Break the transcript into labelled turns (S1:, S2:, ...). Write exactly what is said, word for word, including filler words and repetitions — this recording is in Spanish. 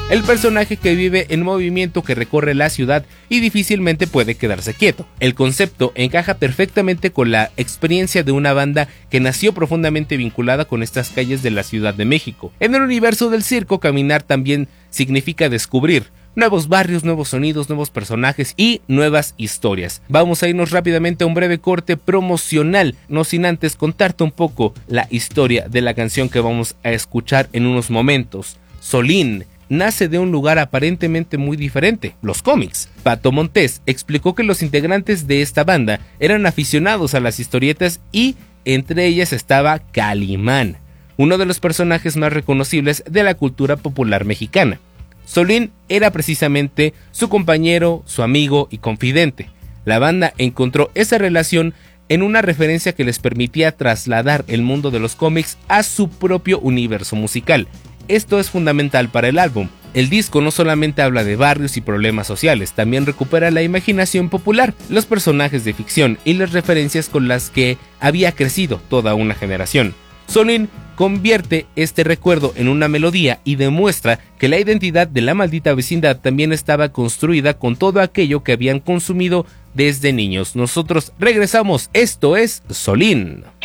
S1: el personaje que vive en movimiento, que recorre la ciudad y difícilmente puede quedarse quieto. El concepto encaja perfectamente con la experiencia de una banda que nació profundamente vinculada con estas calles de la Ciudad de México. En el universo del circo, caminar también significa descubrir nuevos barrios, nuevos sonidos, nuevos personajes y nuevas historias. Vamos a irnos rápidamente a un breve corte promocional, no sin antes contarte un poco la historia de la canción que vamos a escuchar en unos momentos. Solín nace de un lugar aparentemente muy diferente, los cómics. Pato Montés explicó que los integrantes de esta banda eran aficionados a las historietas y entre ellas estaba Calimán, uno de los personajes más reconocibles de la cultura popular mexicana. Solín era precisamente su compañero, su amigo y confidente. La banda encontró esa relación en una referencia que les permitía trasladar el mundo de los cómics a su propio universo musical. Esto es fundamental para el álbum. El disco no solamente habla de barrios y problemas sociales, también recupera la imaginación popular, los personajes de ficción y las referencias con las que había crecido toda una generación. Solín convierte este recuerdo en una melodía y demuestra que la identidad de la maldita vecindad también estaba construida con todo aquello que habían consumido desde niños. Nosotros regresamos, esto es Solín.